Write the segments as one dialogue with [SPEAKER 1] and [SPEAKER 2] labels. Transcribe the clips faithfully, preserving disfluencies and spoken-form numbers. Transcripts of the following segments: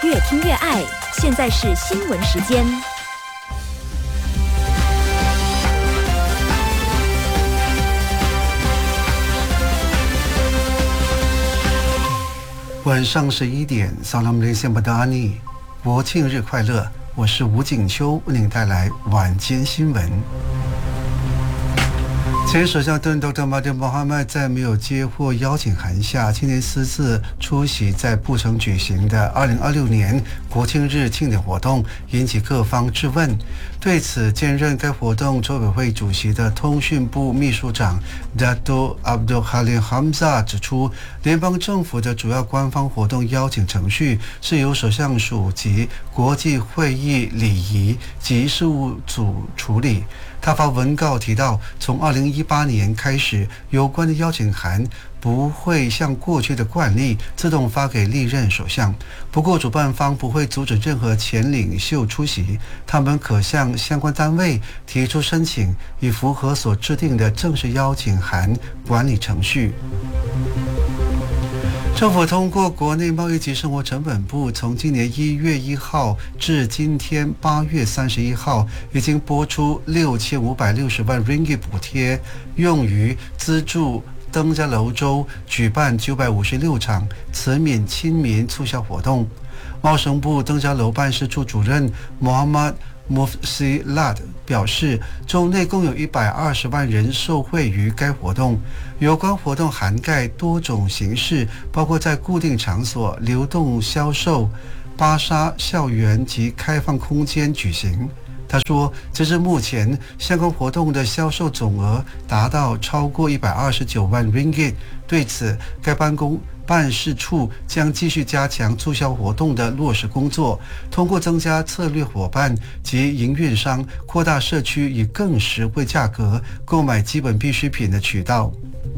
[SPEAKER 1] 越听越爱。现在是新闻时间。
[SPEAKER 2] 晚上十一点，萨拉姆雷线巴达尼，国庆日快乐！我是吴景秋，为您带来晚间新闻。前首相敦doctor Mahathir Mohamad在没有接获邀请函下，今天私自出席在布城举行的二零二六年国庆日庆典活动，引起各方质问。对此，兼任该活动筹委会主席的通讯部秘书长 Dato Abdul Halim Hamzah 指出，联邦政府的主要官方活动邀请程序是由首相署及国际会议礼仪及事务组处理。他发文告提到，从二零一八年开始，有关的邀请函不会像过去的惯例自动发给历任首相。不过，主办方不会阻止任何前领袖出席，他们可向相关单位提出申请，以符合所制定的正式邀请函管理程序。政府通过国内贸易及生活成本部，从今年一月一号至今天八月三十一号，已经拨出六千五百六十万 ringgit 补贴，用于资助登嘉楼州举办九百五十六场慈悯亲民促销活动。贸生部登嘉楼办事处主任 Muhammad Mufsilat 表示，州内共有一百二十万人受惠于该活动。有关活动涵盖多种形式，包括在固定场所、流动销售、巴沙、校园及开放空间举行。他说，截至目前，相关活动的销售总额达到超过一百二十九万 ringgit。对此，该办公办事处将继续加强促销活动的落实工作，通过增加策略伙伴及营运商，扩大社区以更实惠价格购买基本必需品的渠道。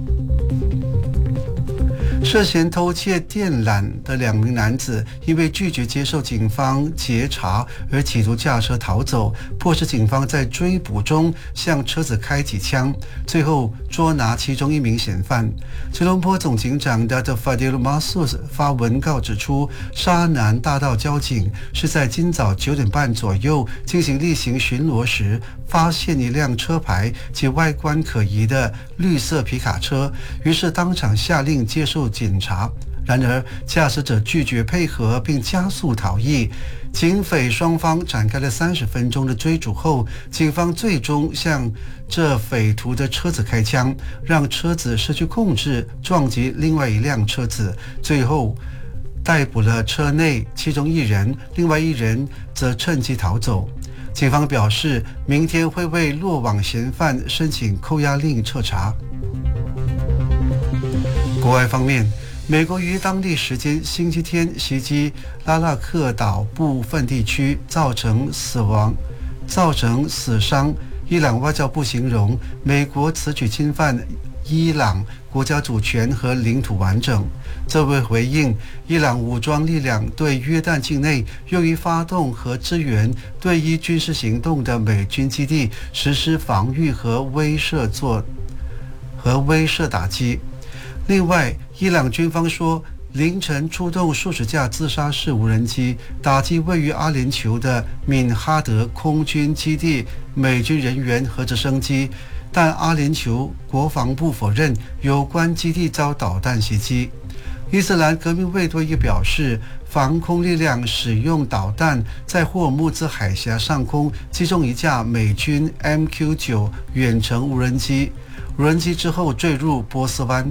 [SPEAKER 2] 涉嫌偷窃电缆的两名男子，因为拒绝接受警方截查而企图驾车逃走，迫使警方在追捕中向车子开几枪，最后捉拿其中一名嫌犯。吉隆坡总警长 Dato Fadil Masus 发文告指出，沙南大道交警是在今早九点半左右进行例行巡逻时，发现一辆车牌及外观可疑的绿色皮卡车，于是当场下令接受检查。然而，驾驶者拒绝配合并加速逃逸。警匪双方展开了三十分钟的追逐后，警方最终向这匪徒的车子开枪，让车子失去控制，撞击另外一辆车子，最后逮捕了车内其中一人，另外一人则趁机逃走。警方表示，明天会为落网嫌犯申请扣押令彻查。国外方面，美国于当地时间星期天袭击拉纳克岛部分地区，造成死亡，造成死伤。伊朗外交部形容美国此举侵犯伊朗国家主权和领土完整。这为回应伊朗武装力量对约旦境内用于发动和支援对伊军事行动的美军基地实施防御和威慑做和威慑打击。另外，伊朗军方说，凌晨出动数十架自杀式无人机打击位于阿联酋的敏哈德空军基地美军人员和直升机，但阿联酋国防部否认有关基地遭导弹袭击。伊斯兰革命卫队也表示，防空力量使用导弹在霍尔木兹海峡上空击中一架美军 M Q 九 远程无人机，无人机之后坠入波斯湾。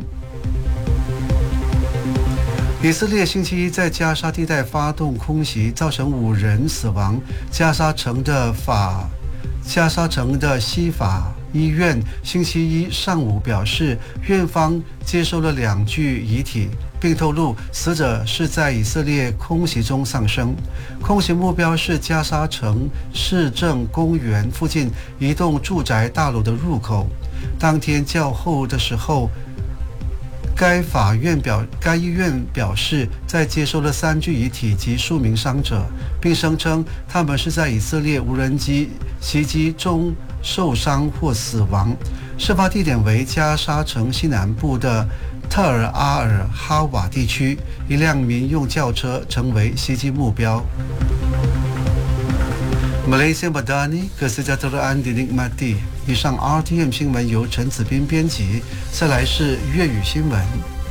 [SPEAKER 2] 以色列星期一在加沙地带发动空袭，造成五人死亡。加沙城的法加沙城的西法医院星期一上午表示，院方接收了两具遗体，并透露死者是在以色列空袭中丧生。空袭目标是加沙城市政公园附近一栋住宅大楼的入口。当天较后的时候，该法院表该医院表示，在接收了三具遗体及数名伤者，并声称他们是在以色列无人机袭击中受伤或死亡。事发地点为加沙城西南部的特尔阿尔哈瓦地区，一辆民用轿车成为袭击目标。Malaysia Madani Kesejahteraan dinikmati。以上 R T M 新闻由陈子斌编辑，再来是粤语新闻。